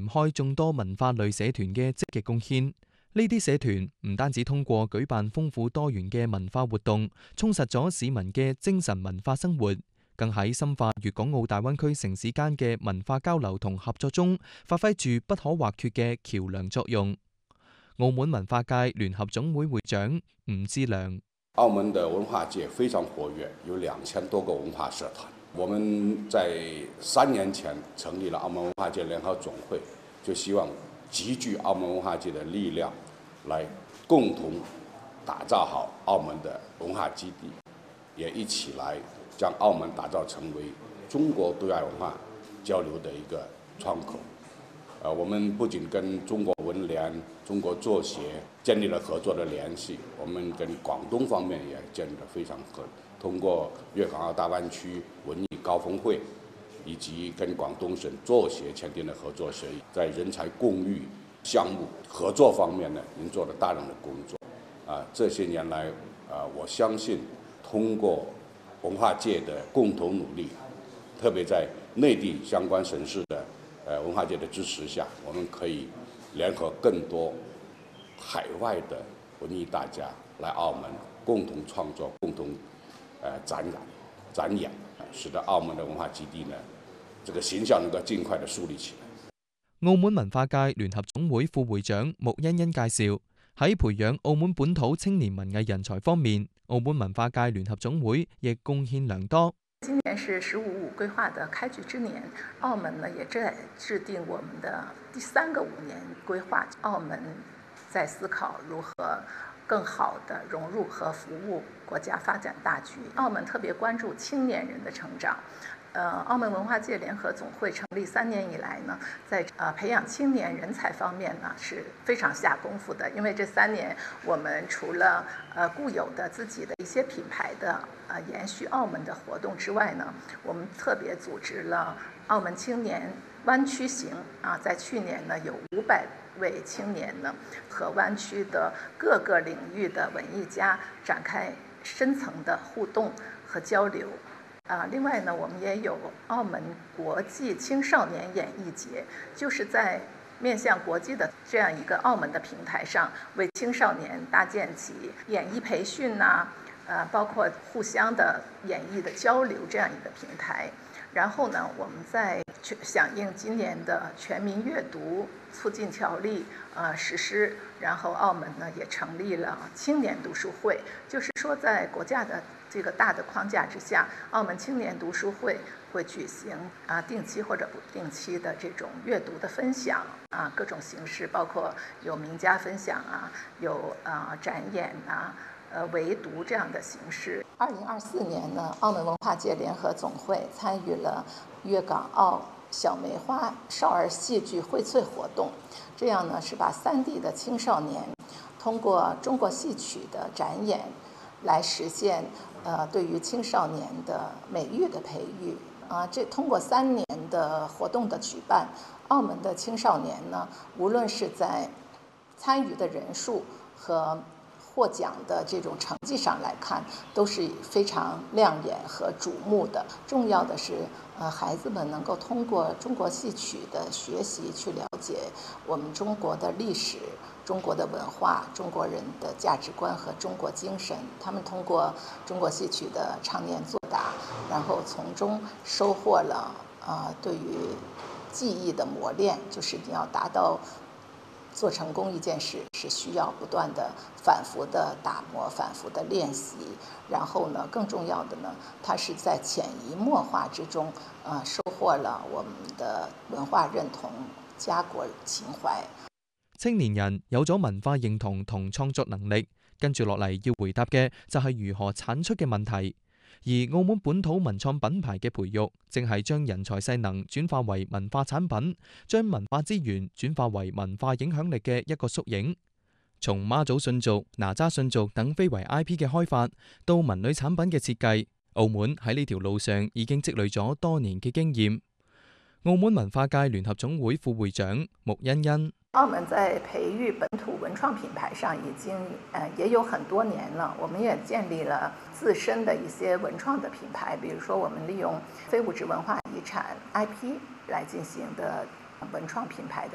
開眾多文化類社團嘅積極貢獻。呢啲社團唔單止通過舉辦豐富多元嘅文化活動，充實咗市民嘅精神文化生活，更喺深化粵港澳大灣區城市間嘅文化交流同合作中，發揮住不可或缺嘅橋樑作用。澳門文化界聯合總會會長吳志良： 澳門的文化界非常活躍，有2000多個文化社團。我們在3年前成立了澳門文化界聯合總會，就希望集聚澳門文化界的力量，來共同打造好澳門的文化基地，也一起來將澳門打造成為中國對外文化交流的一個窗口。我們不僅跟中國文聯、中國作協建立了合作的聯繫，我們跟廣東方面也建立了非常合。通過粵港澳大灣區文藝高峰會，以及跟廣東省作協簽訂了合作協議，在人才共育項目合作方面呢，已經做了大量的工作。這些年來，我相信通過文化界的共同努力，特別在內地相關省市的文化界的支持下，我們可以聯合更多海外的文藝大家來澳門，共同創作、共同展演，使得澳門的文化基地呢，這個形象能夠盡快的樹立起來。 澳門文化界聯合總會副會長穆欣欣介紹，喺培養澳門本土青年文藝人才方面，澳門文化界聯合總會亦貢獻良多。 今年是15+5規劃的開局之年，澳門呢也正在制定我們的第3個5年規劃。澳門在思考如何更好地融入和服務國家發展大局。澳門特別關注青年人的成長。澳門文化界聯合總會成立3年以來呢，在培養青年人才方面呢是非常下功夫的。因為這3年我們除了固有的自己的一些品牌的延續澳門的活動之外呢，我們特別組織了澳門青年灣區行在去年呢有500位青年呢和灣區的各個領域的文藝家展開深層的互動和交流。另外呢，我們也有澳門國際青少年演藝節，就是在面向國際的這樣一個澳門的平台上，為青少年搭建起演藝培訓包括互相的演藝的交流這樣一個平台。然後呢，我們在響應今年的全民閱讀促進條例實施，然後澳門呢也成立了青年讀書會，就是說在國家的這個大的框架之下，澳門青年讀書會會舉行定期或者不定期的這種閱讀的分享各種形式，包括有名家分享有展演圍讀這樣的形式。2024年呢，澳門文化界聯合總會參與了粵港澳小梅花少兒戲劇薈萃活動，這樣呢是把3地的青少年通過中國戲曲的展演來實現對於青少年的美育的培育這通過3年的活動的舉辦，澳門的青少年呢，無論是在參與的人數和獲獎的這種成績上來看，都是非常亮眼和矚目的。重要的是，孩子們能夠通過中國戲曲的學習，去了解我們中國的歷史、中國的文化、中國人的價值觀和中國精神。他們通過中國戲曲的唱念作答，然後從中收穫了對於技藝的磨練，就是你要達到做成功一件事是需要不斷的反覆的打磨、反覆的練習，然後呢，更重要的呢，它是在潛移默化之中收穫了我們的文化認同、家國情懷。 青年人有咗文化認同同創作能力，跟住落嚟要回答嘅就係如何產出嘅問題。而澳門本土文創品牌嘅培育，正係將人才勢能轉化為文化產品，將文化資源轉化為文化影響力嘅一個縮影。從媽祖信族、哪吒信族等非遺 IP 嘅開發，到文旅產品嘅設計，澳門喺呢條路上已經積累咗多年嘅經驗。澳門文化界聯合總會副會長穆欣欣： 澳門在培育本土文創品牌上已經也有很多年了，我們也建立了自身的一些文創的品牌，比如說我們利用非物質文化遺產 IP 來進行的文創品牌的